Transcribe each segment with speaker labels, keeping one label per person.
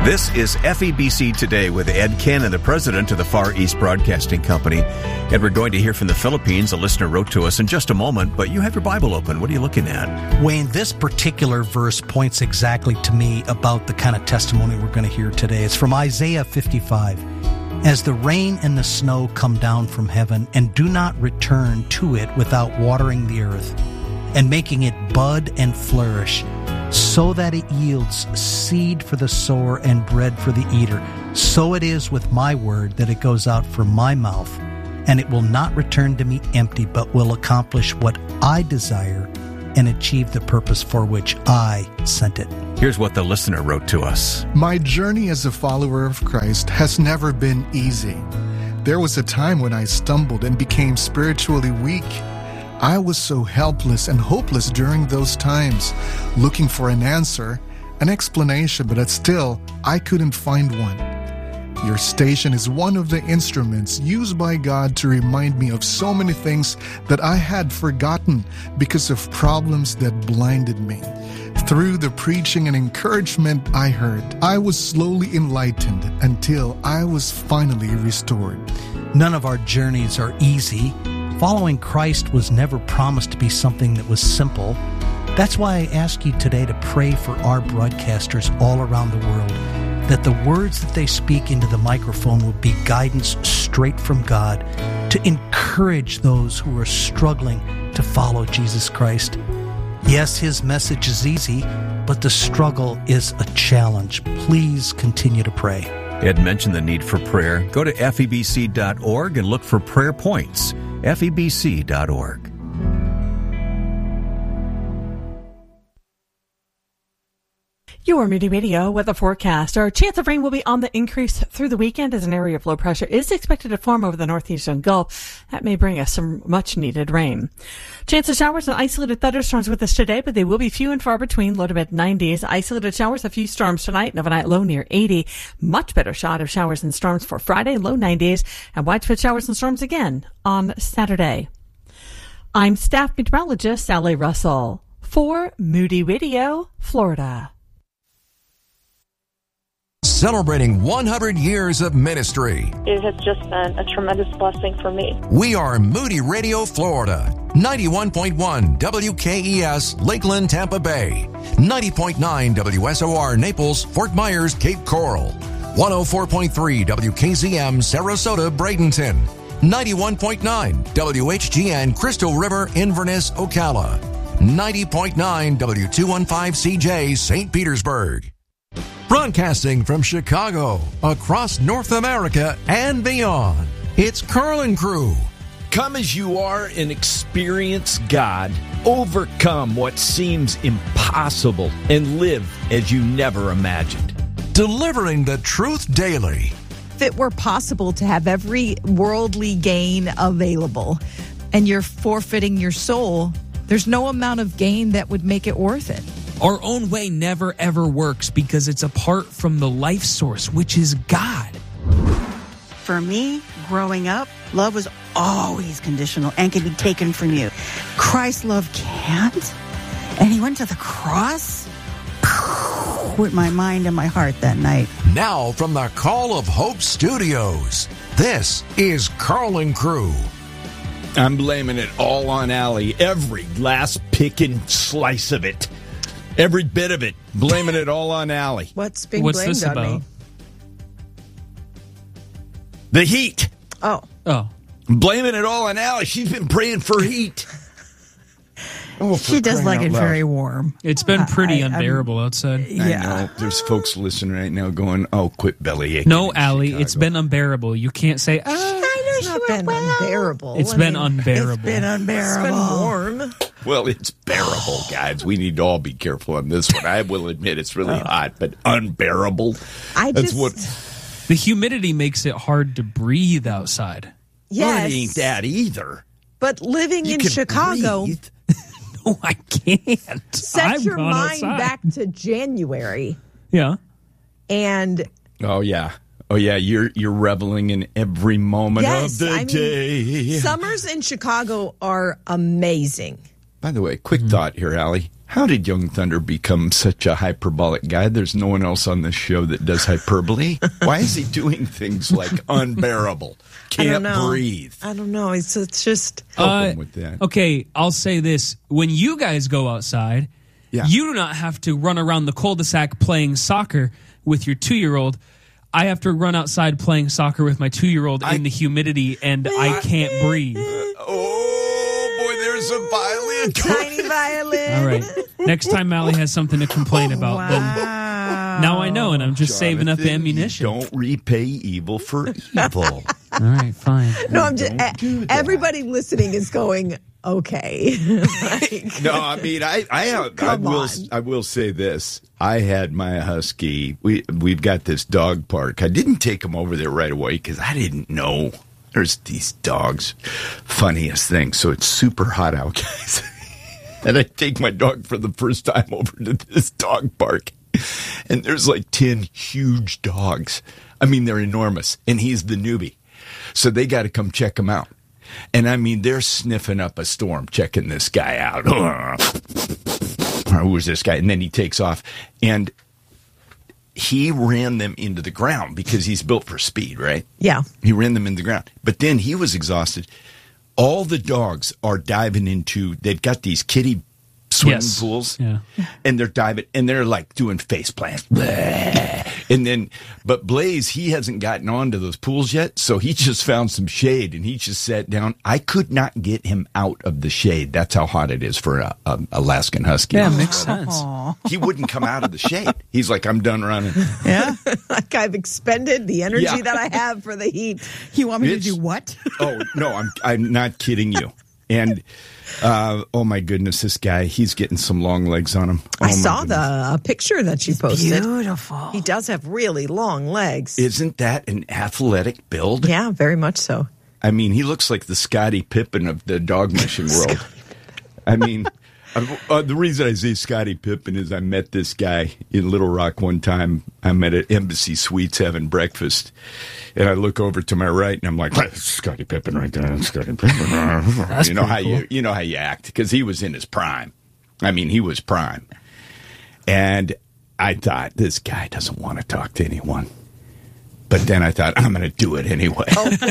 Speaker 1: This is FEBC Today with Ed Cannon, the president of the Far East Broadcasting Company. And we're going to hear from the Philippines. A listener wrote to us in just a moment, but you have your Bible open. What are you looking at?
Speaker 2: Wayne, this particular verse points exactly to me about the kind of testimony we're going to hear today. It's from Isaiah 55. As the rain and the snow come down from heaven and do not return to it without watering the earth and making it bud and flourish, so that it yields seed for the sower and bread for the eater. So it is with my word that it goes out from my mouth, and it will not return to me empty, but will accomplish what I desire and achieve the purpose for which I sent it.
Speaker 1: Here's what the listener wrote to us.
Speaker 3: My journey as a follower of Christ has never been easy. There was a time when I stumbled and became spiritually weak. I was so helpless and hopeless during those times, looking for an answer, an explanation, but still, I couldn't find one. Your station is one of the instruments used by God to remind me of so many things that I had forgotten because of problems that blinded me. Through the preaching and encouragement I heard, I was slowly enlightened until I was finally restored.
Speaker 2: None of our journeys are easy. Following Christ was never promised to be something that was simple. That's why I ask you today to pray for our broadcasters all around the world, that the words that they speak into the microphone will be guidance straight from God to encourage those who are struggling to follow Jesus Christ. Yes, his message is easy, but the struggle is a challenge. Please continue to pray.
Speaker 1: Ed mentioned the need for prayer. Go to febc.org and look for prayer points. febc.org.
Speaker 4: Your Moody Radio weather forecast. Our chance of rain will be on the increase through the weekend as an area of low pressure is expected to form over the northeastern Gulf. That may bring us some much-needed rain. Chance of showers and isolated thunderstorms with us today, but they will be few and far between, low to mid-90s. Isolated showers, a few storms tonight, an overnight low near 80. Much better shot of showers and storms for Friday, low 90s, and widespread showers and storms again on Saturday. I'm staff meteorologist Sally Russell for Moody Radio, Florida.
Speaker 5: Celebrating 100 years of ministry.
Speaker 6: It has just been a tremendous blessing for me.
Speaker 5: We are Moody Radio, Florida. 91.1 WKES, Lakeland, Tampa Bay. 90.9 WSOR, Naples, Fort Myers, Cape Coral. 104.3 WKZM, Sarasota, Bradenton. 91.9 WHGN, Crystal River, Inverness, Ocala. 90.9 W215CJ, St. Petersburg. Broadcasting from Chicago, across North America and beyond, it's Carl and Crew.
Speaker 7: Come as you are and experience God. Overcome what seems impossible and live as you never imagined.
Speaker 5: Delivering the truth daily.
Speaker 8: If it were possible to have every worldly gain available and you're forfeiting your soul, there's no amount of gain that would make it worth it.
Speaker 9: Our own way never, ever works because it's apart from the life source, which is God.
Speaker 10: For me, growing up, love was always conditional and can be taken from you. Christ's love can't. And he went to the cross with my mind and my heart that night.
Speaker 5: Now from the Call of Hope Studios, this is Carl and Crew.
Speaker 7: I'm blaming it all on Allie. Every last picking slice of it. Every bit of it. Blaming it all on Allie.
Speaker 8: What's being blamed
Speaker 9: this
Speaker 8: on
Speaker 9: about?
Speaker 8: me?
Speaker 7: The heat.
Speaker 8: Oh.
Speaker 7: Blaming it all on Allie. She's been praying for heat.
Speaker 8: She does like it very warm.
Speaker 9: It's been pretty unbearable outside.
Speaker 8: Yeah.
Speaker 7: I know. There's folks listening right now going, oh, quit bellyaching.
Speaker 9: No, Allie, it's been unbearable. You can't say,
Speaker 8: It's not been unbearable.
Speaker 9: It's been unbearable.
Speaker 8: It's been unbearable. It's been warm.
Speaker 7: Well, it's bearable, guys. We need to all be careful on this one. I will admit it's really hot, but unbearable.
Speaker 9: The humidity makes it hard to breathe outside.
Speaker 8: Yes.
Speaker 7: Well, it ain't that either.
Speaker 8: But living in Chicago,
Speaker 9: No, I can't.
Speaker 8: set your mind back to January.
Speaker 9: Yeah.
Speaker 8: And
Speaker 7: Oh yeah, you're reveling in every moment of the day.
Speaker 8: Summers in Chicago are amazing.
Speaker 7: By the way, quick thought here, Allie. How did Young Thunder become such a hyperbolic guy? There's no one else on this show that does hyperbole. Why is he doing things like unbearable? Can't breathe.
Speaker 11: I don't know. It's just
Speaker 7: help him with that.
Speaker 9: Okay, I'll say this. When you guys go outside, you do not have to run around the cul-de-sac playing soccer with your 2-year-old. I have to run outside playing soccer with my 2-year-old in the humidity, and I can't breathe.
Speaker 7: Oh, boy, there's a violin.
Speaker 11: Tiny violin.
Speaker 9: All right. Next time Allie has something to complain about, then now I know, and I'm just saving up ammunition.
Speaker 7: Don't repay evil for evil.
Speaker 9: All right, fine.
Speaker 11: No, I'm just everybody listening is going, okay.
Speaker 7: No, I mean, I will say this. I had my husky. We've got this dog park. I didn't take him over there right away because I didn't know. There's these dogs, funniest thing. So it's super hot out, guys. And I take my dog for the first time over to this dog park. And there's like 10 huge dogs. I mean, they're enormous. And he's the newbie. So they got to come check him out. And I mean, they're sniffing up a storm, checking this guy out. Who is this guy? And then he takes off. And he ran them into the ground because he's built for speed, right?
Speaker 11: Yeah.
Speaker 7: He ran them in the ground. But then he was exhausted. All the dogs are diving into, they've got these kiddie swimming pools.
Speaker 9: Yeah.
Speaker 7: And they're diving, and they're like doing face plants. And then, but Blaze, he hasn't gotten onto those pools yet, so he just found some shade, and he just sat down. I could not get him out of the shade. That's how hot it is for a Alaskan Husky.
Speaker 9: Yeah, makes sense.
Speaker 7: He wouldn't come out of the shade. He's like, I'm done running.
Speaker 11: Yeah. Like I've expended the energy that I have for the heat.
Speaker 10: You want me to do what?
Speaker 7: Oh, no, I'm not kidding you. And, oh my goodness, this guy, he's getting some long legs on him. Oh,
Speaker 11: I saw the picture that you posted.
Speaker 10: Beautiful.
Speaker 11: He does have really long legs.
Speaker 7: Isn't that an athletic build?
Speaker 11: Yeah, very much so.
Speaker 7: I mean, he looks like the Scottie Pippen of the dog mushing world. I mean, the reason I say Scottie Pippen is I met this guy in Little Rock one time. I'm at Embassy Suites having breakfast, and I look over to my right, and I'm like, Scottie Pippen right there, Scottie Pippen. You know how cool. you know how you act, because he was in his prime. I mean, he was prime, and I thought this guy doesn't want to talk to anyone. But then I thought, I'm going to do it anyway.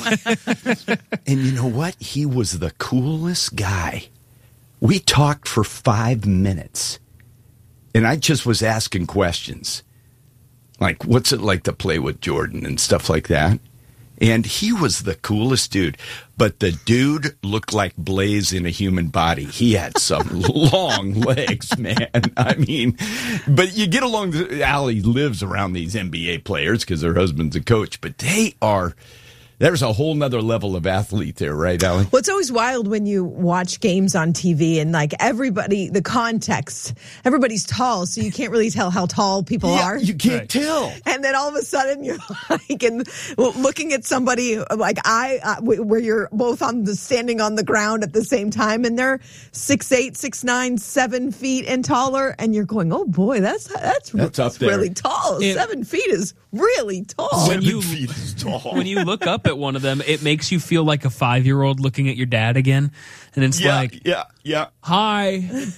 Speaker 7: And you know what? He was the coolest guy. We talked for 5 minutes, and I just was asking questions. Like, what's it like to play with Jordan and stuff like that? And he was the coolest dude. But the dude looked like Blaze in a human body. He had some long legs, man. I mean, but you get along. Allie lives around these NBA players because her husband's a coach. But there's a whole nother level of athlete there, right, Allie?
Speaker 11: Well, it's always wild when you watch games on TV and like everybody, the context, everybody's tall, so you can't really tell how tall people are.
Speaker 7: You can't tell.
Speaker 11: And then all of a sudden you're like, looking at somebody like where you're both standing on the ground at the same time, and they're 6'8", 6'9", 7 feet and taller, and you're going, oh boy, that's
Speaker 7: up there.
Speaker 11: Really tall. 7 feet is really tall.
Speaker 7: 7 feet is tall.
Speaker 9: When you look up at one of them, it makes you feel like a 5-year-old looking at your dad again, and it's hi.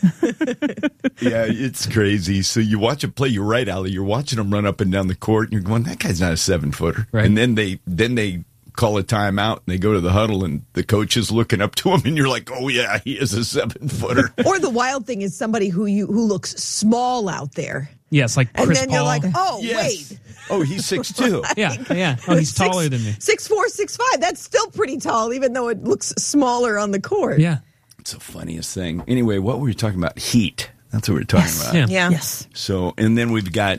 Speaker 7: Yeah, it's crazy. So you watch him play. You're right, Allie. You're watching him run up and down the court, and you're going, that guy's not a 7-footer.
Speaker 9: Right.
Speaker 7: And then they call a timeout, and they go to the huddle, and the coach is looking up to him, and you're like, oh yeah, he is a 7-footer.
Speaker 11: Or the wild thing is somebody who looks small out there.
Speaker 9: Yes, like Chris
Speaker 11: and then
Speaker 9: Paul.
Speaker 11: You're like, oh
Speaker 7: yes.
Speaker 11: wait.
Speaker 7: Oh, he's 6'2".
Speaker 9: Yeah. Oh, he's taller than me.
Speaker 11: 6'4", 6'5". That's still pretty tall, even though it looks smaller on the court.
Speaker 9: Yeah.
Speaker 7: It's the funniest thing. Anyway, what were we talking about? Heat. That's what we were talking about.
Speaker 11: Yeah.
Speaker 10: Yes.
Speaker 7: So, and then we've got,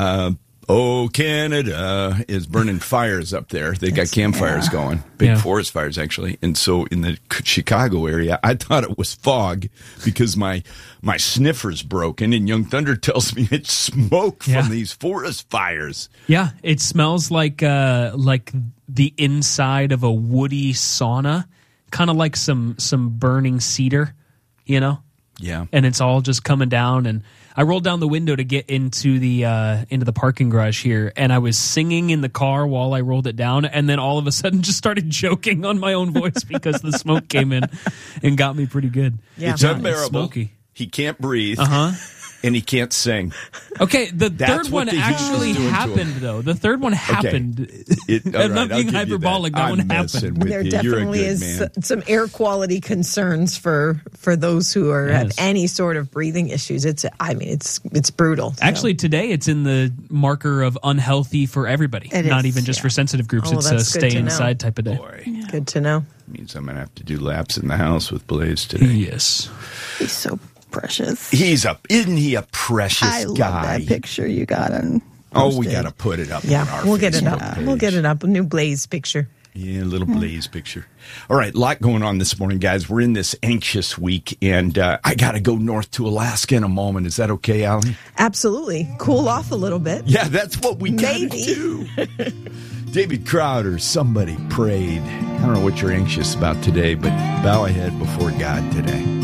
Speaker 7: Canada is burning fires up there. They got campfires going, big forest fires, actually. And so in the Chicago area, I thought it was fog because my sniffer's broken, and Young Thunder tells me it's smoke from these forest fires.
Speaker 9: Yeah, it smells like the inside of a woody sauna, kind of like some burning cedar, you know?
Speaker 7: Yeah.
Speaker 9: And it's all just coming down, and I rolled down the window to get into the parking garage here, and I was singing in the car while I rolled it down, and then all of a sudden just started joking on my own voice because the smoke came in and got me pretty good.
Speaker 7: Yeah. It's unbearable.
Speaker 9: Smoky.
Speaker 7: He can't breathe.
Speaker 9: And
Speaker 7: he can't sing.
Speaker 9: Okay, the third one actually happened, though. The third one happened. I'm not being hyperbolic. That one happened.
Speaker 11: There definitely is some air quality concerns for those who have any sort of breathing issues. It's brutal. So.
Speaker 9: Actually, today it's in the marker of unhealthy for everybody, not even just for sensitive groups. It's a stay inside type of day.
Speaker 11: Yeah. Good to know.
Speaker 7: Means I'm going to have to do laps in the house with Blaze today.
Speaker 9: Yes.
Speaker 10: He's so precious.
Speaker 7: Isn't he a precious guy?
Speaker 10: I love that picture you got on.
Speaker 7: We got to put it up.
Speaker 11: Yeah,
Speaker 7: on our
Speaker 11: we'll get it up.
Speaker 7: page.
Speaker 11: We'll get it up. A new Blaze picture.
Speaker 7: Yeah, a little Blaze picture. All right, a lot going on this morning, guys. We're in this anxious week, and I got to go north to Alaska in a moment. Is that okay, Allie?
Speaker 11: Absolutely. Cool off a little bit.
Speaker 7: Yeah, that's what we got to do. David Crowder, somebody prayed. I don't know what you're anxious about today, but bow ahead before God today.